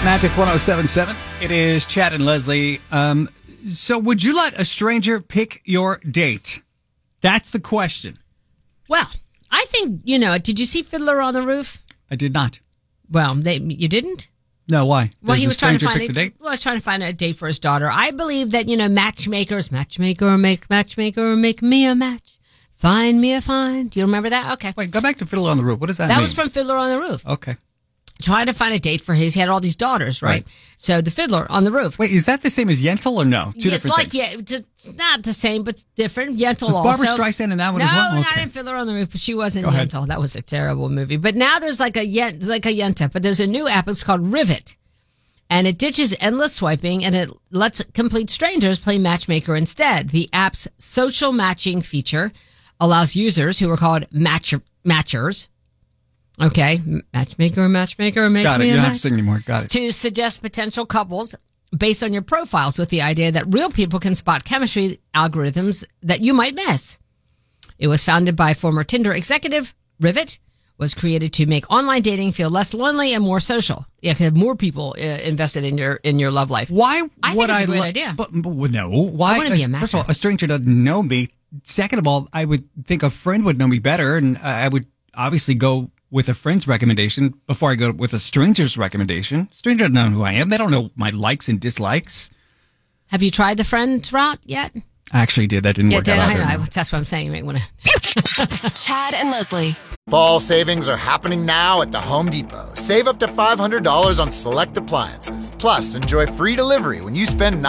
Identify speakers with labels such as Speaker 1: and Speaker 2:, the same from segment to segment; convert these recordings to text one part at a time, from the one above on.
Speaker 1: Magic 107.7. It is Chad and Leslie. So would you let a stranger pick your date? That's the question.
Speaker 2: Well, I think, did you see Fiddler on the Roof?
Speaker 1: I did not.
Speaker 2: Well, you didn't?
Speaker 1: No, why?
Speaker 2: Well,
Speaker 1: Does
Speaker 2: he was trying to find
Speaker 1: the date?
Speaker 2: Well, he was trying to find a date for his daughter. I believe that, matchmaker, make me a match. Find me a find. Do you remember that? Okay.
Speaker 1: Wait, go back to Fiddler on the Roof. What does that mean?
Speaker 2: That was from Fiddler on the Roof.
Speaker 1: Okay.
Speaker 2: Trying to find a date for he had all these daughters, right? So the Fiddler on the Roof.
Speaker 1: Wait, is that the same as Yentl or no? Two different things.
Speaker 2: Yeah, it's not the same, but different. Yentl
Speaker 1: was
Speaker 2: also.
Speaker 1: Barbra Streisand in that one as well?
Speaker 2: No, not in Fiddler on the Roof, but she wasn't
Speaker 1: Go ahead.
Speaker 2: Yentl. That was a terrible movie. But now there's like a Yenta, but there's a new app. It's called Rivet. And it ditches endless swiping, and it lets complete strangers play matchmaker instead. The app's social matching feature allows users who are called matchers. Okay, matchmaker, make
Speaker 1: Got it.
Speaker 2: me
Speaker 1: You
Speaker 2: a
Speaker 1: don't have
Speaker 2: match.
Speaker 1: to sing anymore. Got it.
Speaker 2: To suggest potential couples based on your profiles, with the idea that real people can spot chemistry algorithms that you might miss. It was founded by former Tinder executive. Rivet was created to make online dating feel less lonely and more social. Yeah, have more people invested in your love life.
Speaker 1: Why
Speaker 2: I
Speaker 1: would
Speaker 2: think it's
Speaker 1: I?
Speaker 2: a great idea.
Speaker 1: But no. Why?
Speaker 2: I wanna be a
Speaker 1: First of all,
Speaker 2: matcher.
Speaker 1: a stranger doesn't know me. Second of all, I would think a friend would know me better, and I would obviously go with a friend's recommendation before I go with a stranger's recommendation. Stranger doesn't know who I am. They don't know my likes and dislikes.
Speaker 2: Have you tried the friend route yet?
Speaker 1: I actually did. That didn't work out.
Speaker 2: I know. That's what I'm saying. You might want to.
Speaker 3: Chad and Leslie.
Speaker 4: Fall savings are happening now at the Home Depot. Save up to $500 on select appliances. Plus, enjoy free delivery when you spend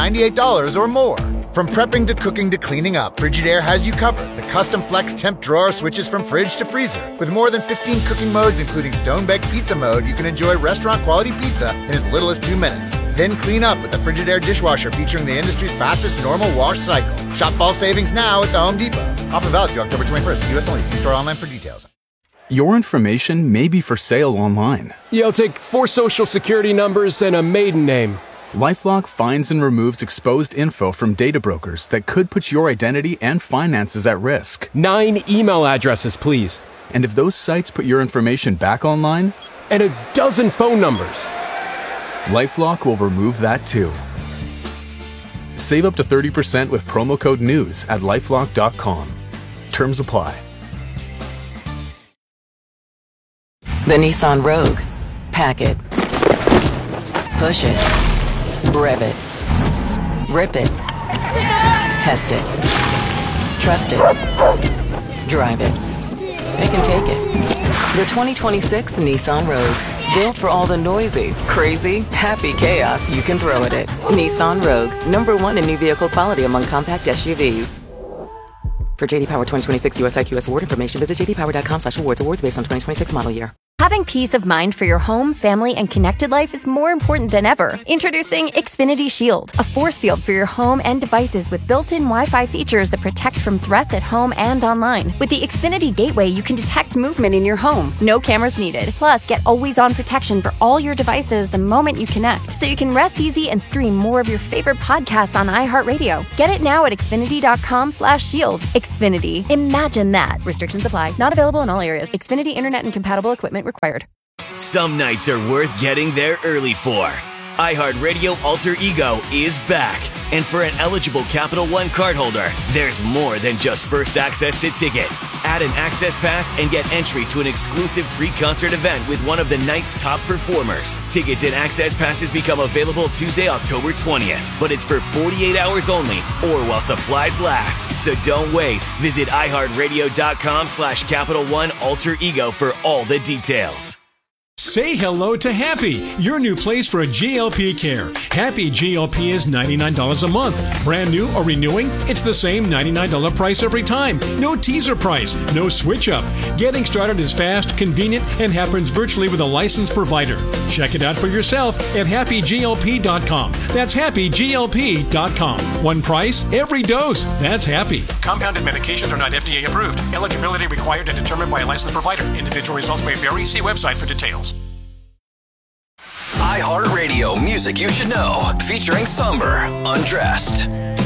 Speaker 4: $998 or more. From prepping to cooking to cleaning up, Frigidaire has you covered. The custom flex temp drawer switches from fridge to freezer. With more than 15 cooking modes, including stone-baked pizza mode, you can enjoy restaurant-quality pizza in as little as 2 minutes. Then clean up with the Frigidaire dishwasher featuring the industry's fastest normal wash cycle. Shop fall savings now at the Home Depot. Offer valid through October 21st. U.S. only. See store online for details.
Speaker 5: Your information may be for sale online.
Speaker 6: You'll take 4 social security numbers and a maiden name.
Speaker 5: LifeLock finds and removes exposed info from data brokers that could put your identity and finances at risk.
Speaker 6: 9 email addresses, please.
Speaker 5: And if those sites put your information back online,
Speaker 6: And a dozen phone numbers.
Speaker 5: LifeLock will remove that too. Save up to 30% with promo code NEWS at LifeLock.com. Terms apply.
Speaker 3: The Nissan Rogue. Pack it. Push it. Rev it. Rip it. Test it. Trust it. Drive it. It can take it. The 2026 Nissan Rogue. Built for all the noisy, crazy, happy chaos you can throw at it. Nissan Rogue. #1 in new vehicle quality among compact SUVs. For JD Power 2026 US IQS award information, visit jdpower.com/awards. Awards based on 2026 model year.
Speaker 7: Having peace of mind for your home, family, and connected life is more important than ever. Introducing Xfinity Shield, a force field for your home and devices with built-in Wi-Fi features that protect from threats at home and online. With the Xfinity Gateway, you can detect movement in your home. No cameras needed. Plus, get always-on protection for all your devices the moment you connect, so you can rest easy and stream more of your favorite podcasts on iHeartRadio. Get it now at Xfinity.com/shield. Xfinity. Imagine that. Restrictions apply. Not available in all areas. Xfinity Internet and compatible equipment required.
Speaker 8: Some nights are worth getting there early for. iHeartRadio Alter Ego is back. And for an eligible Capital One cardholder, there's more than just first access to tickets. Add an access pass and get entry to an exclusive pre-concert event with one of the night's top performers. Tickets and access passes become available Tuesday, October 20th. But it's for 48 hours only or while supplies last. So don't wait. Visit iHeartRadio.com/Capital One Alter Ego for all the details.
Speaker 9: Say hello to Happy, your new place for a GLP care. Happy GLP is $99 a month. Brand new or renewing? It's the same $99 price every time. No teaser price, no switch up. Getting started is fast, convenient, and happens virtually with a licensed provider. Check it out for yourself at happyglp.com. That's happyglp.com. One price, every dose. That's Happy. Compounded medications are not FDA approved. Eligibility required and determined by a licensed provider. Individual results may vary. See website for details.
Speaker 10: iHeartRadio music you should know, featuring Somber, Undressed.